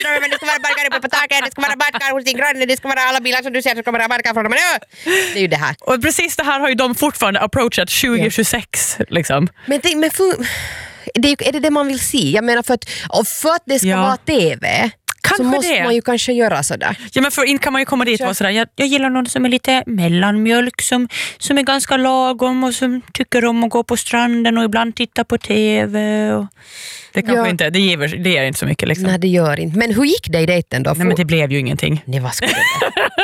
men det ska vara badkar uppe på taket, det ska vara badkar hos din granne, det ska vara alla bilar som du ser så ska vara badkar från dem. Det är ju det här. Och precis det här har ju de fortfarande approachat 2026 liksom. Men är det man vill se? Jag menar för att det ska vara TV. Kanske så måste man ju kanske göra sådär. Ja, men för inte kan man ju komma dit och vara sådär. Jag gillar någon som är lite mellanmjölk, som är ganska lagom och som tycker om att gå på stranden och ibland titta på TV. Och det kanske inte, det ger inte så mycket liksom. Nej, det gör inte. Men hur gick det i dejten då? Nej, men det blev ju ingenting. Nej, vad skulle det?